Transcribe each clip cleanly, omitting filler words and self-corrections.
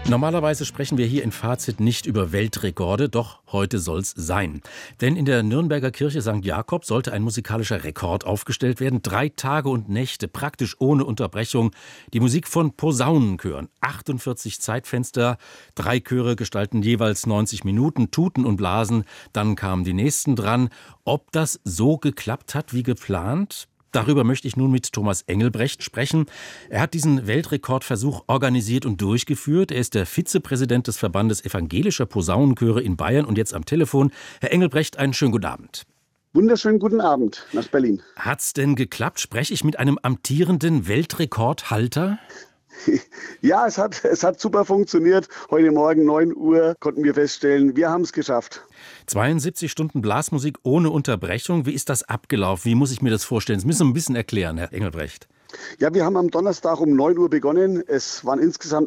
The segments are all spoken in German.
Normalerweise sprechen wir hier in Fazit nicht über Weltrekorde, doch heute soll's sein. Denn in der Nürnberger Kirche St. Jakob sollte ein musikalischer Rekord aufgestellt werden. 3 Tage und Nächte, praktisch ohne Unterbrechung. Die Musik von Posaunenchören. 48 Zeitfenster, 3 Chöre gestalten jeweils 90 Minuten, Tuten und Blasen. Dann kamen die nächsten dran. Ob das so geklappt hat wie geplant? Darüber möchte ich nun mit Thomas Engelbrecht sprechen. Er hat diesen Weltrekordversuch organisiert und durchgeführt. Er ist der Vizepräsident des Verbandes evangelischer Posaunenchöre in Bayern und jetzt am Telefon. Herr Engelbrecht, einen schönen guten Abend. Wunderschönen guten Abend nach Berlin. Hat's denn geklappt? Spreche ich mit einem amtierenden Weltrekordhalter? Ja, es hat super funktioniert. Heute Morgen 9 Uhr konnten wir feststellen, wir haben es geschafft. 72 Stunden Blasmusik ohne Unterbrechung. Wie ist das abgelaufen? Wie muss ich mir das vorstellen? Das müssen Sie ein bisschen erklären, Herr Engelbrecht. Ja, wir haben am Donnerstag um 9 Uhr begonnen. Es waren insgesamt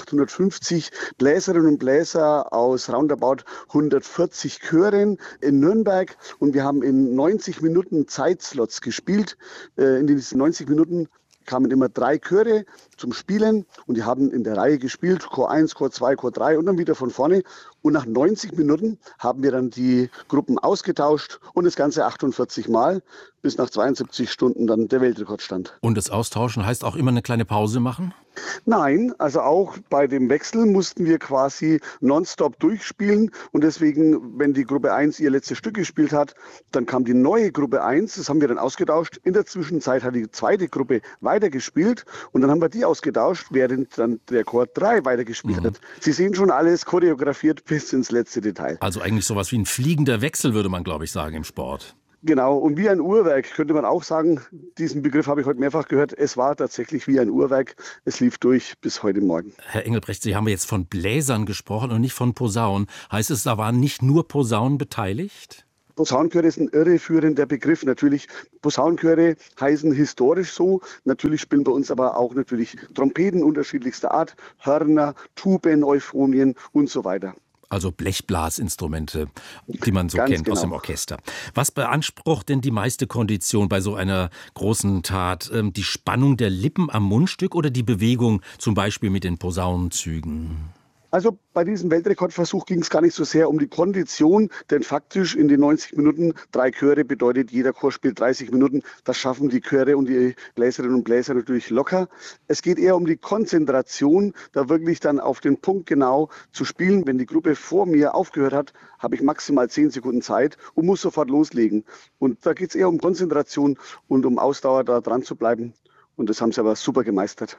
1850 Bläserinnen und Bläser aus roundabout 140 Chören in Nürnberg. Und wir haben in 90 Minuten Zeitslots gespielt. In diesen 90 Minuten kamen immer 3 Chöre zum Spielen und die haben in der Reihe gespielt, Chor 1, Chor 2, Chor 3 und dann wieder von vorne. Und nach 90 Minuten haben wir dann die Gruppen ausgetauscht und das Ganze 48 Mal, bis nach 72 Stunden dann der Weltrekord stand. Und das Austauschen heißt auch immer eine kleine Pause machen? Nein, also auch bei dem Wechsel mussten wir quasi nonstop durchspielen und deswegen, wenn die Gruppe 1 ihr letztes Stück gespielt hat, dann kam die neue Gruppe 1, das haben wir dann ausgetauscht. In der Zwischenzeit hat die zweite Gruppe weitergespielt und dann haben wir die ausgetauscht, während dann der Chor 3 weitergespielt hat. Sie sehen schon alles choreografiert bis ins letzte Detail. Also eigentlich sowas wie ein fliegender Wechsel, würde man, glaube ich, sagen im Sport. Genau, und wie ein Uhrwerk könnte man auch sagen, diesen Begriff habe ich heute mehrfach gehört, es war tatsächlich wie ein Uhrwerk, es lief durch bis heute Morgen. Herr Engelbrecht, Sie haben jetzt von Bläsern gesprochen und nicht von Posaunen. Heißt es, da waren nicht nur Posaunen beteiligt? Posaunenchöre ist ein irreführender Begriff. Natürlich, Posaunenchöre heißen historisch so. Natürlich spielen bei uns aber auch natürlich Trompeten unterschiedlichster Art, Hörner, Tuben, Euphonien und so weiter. Also Blechblasinstrumente, die man so kennt genau aus dem Orchester. Was beansprucht denn die meiste Kondition bei so einer großen Tat? Die Spannung der Lippen am Mundstück oder die Bewegung zum Beispiel mit den Posaunenzügen? Also bei diesem Weltrekordversuch ging es gar nicht so sehr um die Kondition, denn faktisch in den 90 Minuten 3 Chöre bedeutet, jeder Chor spielt 30 Minuten. Das schaffen die Chöre und die Bläserinnen und Bläser natürlich locker. Es geht eher um die Konzentration, da wirklich dann auf den Punkt genau zu spielen. Wenn die Gruppe vor mir aufgehört hat, habe ich maximal 10 Sekunden Zeit und muss sofort loslegen. Und da geht es eher um Konzentration und um Ausdauer, da dran zu bleiben. Und das haben sie aber super gemeistert.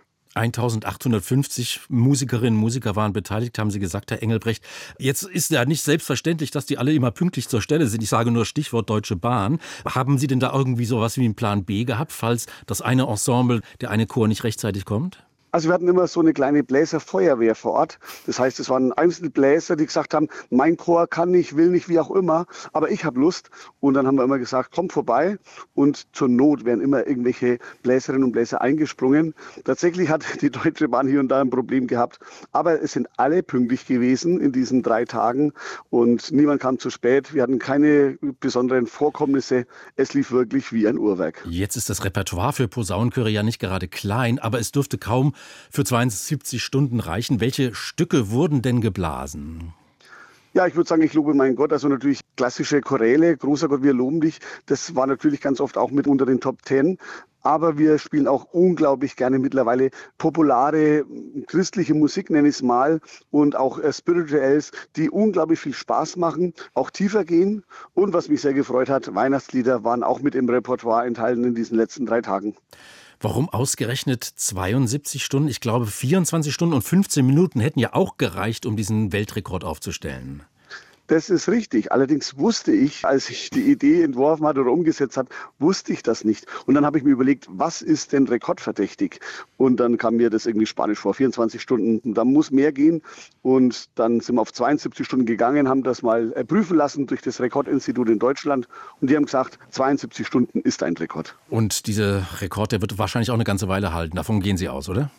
1850 Musikerinnen und Musiker waren beteiligt, haben Sie gesagt, Herr Engelbrecht. Jetzt ist ja nicht selbstverständlich, dass die alle immer pünktlich zur Stelle sind. Ich sage nur Stichwort Deutsche Bahn. Haben Sie denn da irgendwie sowas wie einen Plan B gehabt, falls das eine Ensemble, der eine Chor nicht rechtzeitig kommt? Also wir hatten immer so eine kleine Bläserfeuerwehr vor Ort. Das heißt, es waren einzelne Bläser, die gesagt haben, mein Chor kann nicht, will nicht, wie auch immer, aber ich habe Lust. Und dann haben wir immer gesagt, komm vorbei. Und zur Not werden immer irgendwelche Bläserinnen und Bläser eingesprungen. Tatsächlich hat die Deutsche Bahn hier und da ein Problem gehabt. Aber es sind alle pünktlich gewesen in diesen 3 Tagen. Und niemand kam zu spät. Wir hatten keine besonderen Vorkommnisse. Es lief wirklich wie ein Uhrwerk. Jetzt ist das Repertoire für Posaunenchöre ja nicht gerade klein, aber es dürfte kaum für 72 Stunden reichen. Welche Stücke wurden denn geblasen? Ja, ich würde sagen, ich lobe meinen Gott. Also natürlich klassische Choräle, großer Gott, wir loben dich. Das war natürlich ganz oft auch mit unter den Top 10. Aber wir spielen auch unglaublich gerne mittlerweile populare christliche Musik, nenne ich es mal, und auch Spirituals, die unglaublich viel Spaß machen, auch tiefer gehen. Und was mich sehr gefreut hat, Weihnachtslieder waren auch mit im Repertoire enthalten in diesen letzten 3 Tagen. Warum ausgerechnet 72 Stunden? Ich glaube, 24 Stunden und 15 Minuten hätten ja auch gereicht, um diesen Weltrekord aufzustellen. Das ist richtig. Allerdings wusste ich, als ich die Idee entworfen hatte oder umgesetzt habe, wusste ich das nicht. Und dann habe ich mir überlegt, was ist denn rekordverdächtig? Und dann kam mir das irgendwie spanisch vor, 24 Stunden. Da muss mehr gehen. Und dann sind wir auf 72 Stunden gegangen, haben das mal prüfen lassen durch das Rekordinstitut in Deutschland. Und die haben gesagt, 72 Stunden ist ein Rekord. Und dieser Rekord, der wird wahrscheinlich auch eine ganze Weile halten. Davon gehen Sie aus, oder?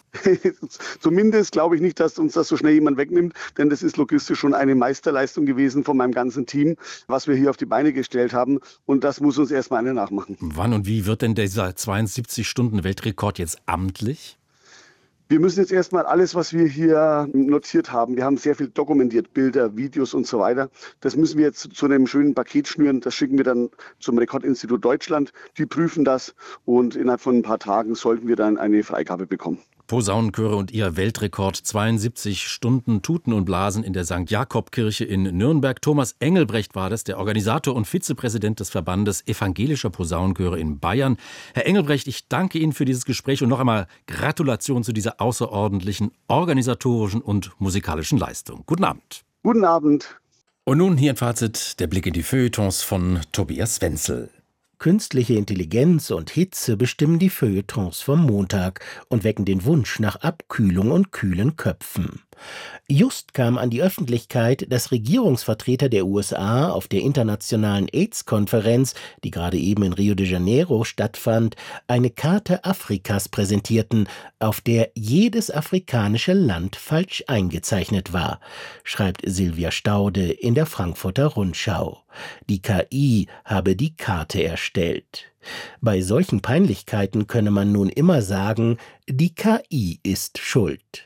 Zumindest glaube ich nicht, dass uns das so schnell jemand wegnimmt. Denn das ist logistisch schon eine Meisterleistung gewesen von meinem ganzen Team, was wir hier auf die Beine gestellt haben. Und das muss uns erstmal einer nachmachen. Wann und wie wird denn dieser 72-Stunden-Weltrekord jetzt amtlich? Wir müssen jetzt erstmal alles, was wir hier notiert haben, wir haben sehr viel dokumentiert, Bilder, Videos und so weiter. Das müssen wir jetzt zu einem schönen Paket schnüren. Das schicken wir dann zum Rekordinstitut Deutschland. Die prüfen das und innerhalb von ein paar Tagen sollten wir dann eine Freigabe bekommen. Posaunenchöre und ihr Weltrekord 72 Stunden Tuten und Blasen in der St. Jakob-Kirche in Nürnberg. Thomas Engelbrecht war das, der Organisator und Vizepräsident des Verbandes Evangelischer Posaunenchöre in Bayern. Herr Engelbrecht, ich danke Ihnen für dieses Gespräch und noch einmal Gratulation zu dieser außerordentlichen organisatorischen und musikalischen Leistung. Guten Abend. Guten Abend. Und nun hier ein Fazit, der Blick in die Feuilletons von Tobias Wenzel. Künstliche Intelligenz und Hitze bestimmen die Feuilletons vom Montag und wecken den Wunsch nach Abkühlung und kühlen Köpfen. Just kam an die Öffentlichkeit, dass Regierungsvertreter der USA auf der internationalen AIDS-Konferenz, die gerade eben in Rio de Janeiro stattfand, eine Karte Afrikas präsentierten, auf der jedes afrikanische Land falsch eingezeichnet war, schreibt Silvia Staude in der Frankfurter Rundschau. Die KI habe die Karte erstellt. Bei solchen Peinlichkeiten könne man nun immer sagen, die KI ist schuld.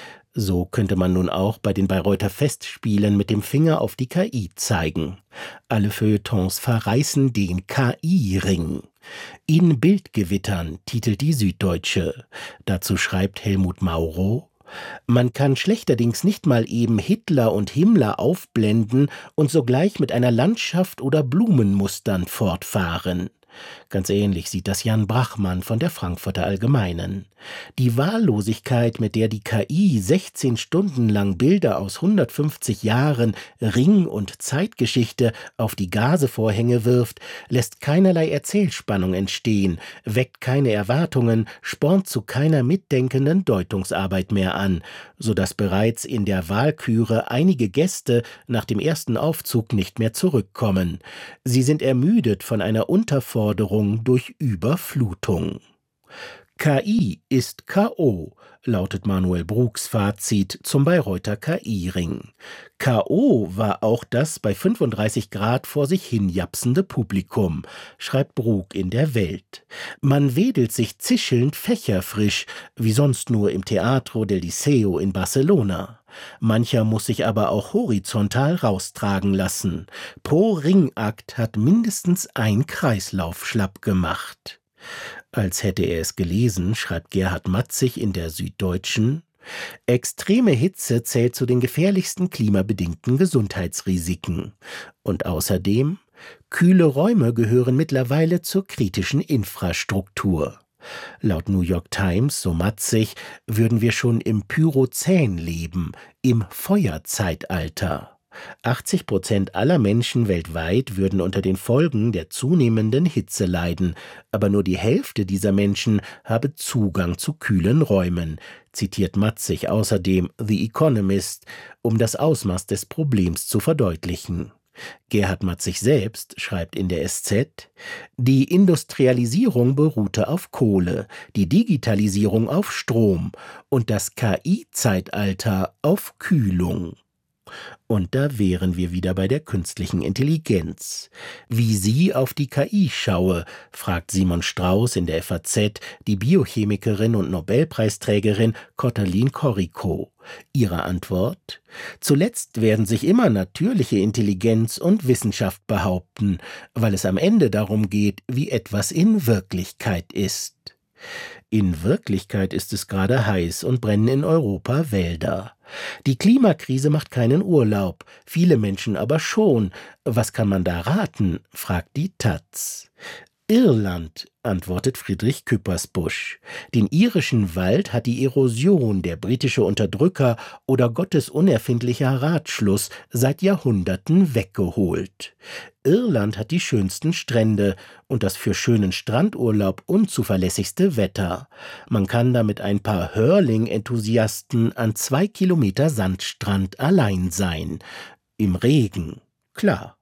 So könnte man nun auch bei den Bayreuther Festspielen mit dem Finger auf die KI zeigen. Alle Feuilletons verreißen den KI-Ring. In Bildgewittern titelt die Süddeutsche. Dazu schreibt Helmut Mauro: Man kann schlechterdings nicht mal eben Hitler und Himmler aufblenden und sogleich mit einer Landschaft oder Blumenmustern fortfahren. Ganz ähnlich sieht das Jan Brachmann von der Frankfurter Allgemeinen. Die Wahllosigkeit, mit der die KI 16 Stunden lang Bilder aus 150 Jahren Ring- und Zeitgeschichte auf die Gasevorhänge wirft, lässt keinerlei Erzählspannung entstehen, weckt keine Erwartungen, spornt zu keiner mitdenkenden Deutungsarbeit mehr an, sodass bereits in der Walküre einige Gäste nach dem ersten Aufzug nicht mehr zurückkommen. Sie sind ermüdet von einer Unterforderung durch Überflutung. KI ist K.O., lautet Manuel Brugs Fazit zum Bayreuther KI-Ring. K.O. war auch das bei 35 Grad vor sich hinjapsende Publikum, schreibt Brug in der Welt. Man wedelt sich zischelnd fächerfrisch, wie sonst nur im Teatro del Liceo in Barcelona. Mancher muss sich aber auch horizontal raustragen lassen. Pro Ringakt hat mindestens ein Kreislauf schlapp gemacht. Als hätte er es gelesen, schreibt Gerhard Matzig in der Süddeutschen: Extreme Hitze zählt zu den gefährlichsten klimabedingten Gesundheitsrisiken. Und außerdem, kühle Räume gehören mittlerweile zur kritischen Infrastruktur. Laut New York Times, so Matzig, würden wir schon im Pyrozän leben, im Feuerzeitalter. 80% aller Menschen weltweit würden unter den Folgen der zunehmenden Hitze leiden, aber nur die Hälfte dieser Menschen habe Zugang zu kühlen Räumen, zitiert Matzig außerdem The Economist, um das Ausmaß des Problems zu verdeutlichen. Gerhard Matzig selbst schreibt in der SZ: Die Industrialisierung beruhte auf Kohle, die Digitalisierung auf Strom und das KI-Zeitalter auf Kühlung. Und da wären wir wieder bei der künstlichen Intelligenz. Wie sie auf die KI schaue, fragt Simon Strauß in der FAZ die Biochemikerin und Nobelpreisträgerin Kotalin Koriko. Ihre Antwort: Zuletzt werden sich immer natürliche Intelligenz und Wissenschaft behaupten, weil es am Ende darum geht, wie etwas in Wirklichkeit ist. In Wirklichkeit ist es gerade heiß und brennen in Europa Wälder. Die Klimakrise macht keinen Urlaub, viele Menschen aber schon. Was kann man da raten, fragt die taz. Irland, antwortet Friedrich Küppersbusch. Den irischen Wald hat die Erosion, der britische Unterdrücker oder Gottes unerfindlicher Ratschluss seit Jahrhunderten weggeholt. Irland hat die schönsten Strände und das für schönen Strandurlaub unzuverlässigste Wetter. Man kann da mit ein paar Hurling-Enthusiasten an 2 Kilometer Sandstrand allein sein. Im Regen, klar.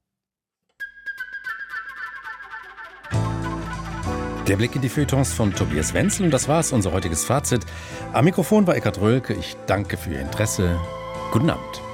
Der Blick in die Feuilletons von Tobias Wenzel. Und das war's, unser heutiges Fazit. Am Mikrofon war Eckhard Rölke. Ich danke für Ihr Interesse. Guten Abend.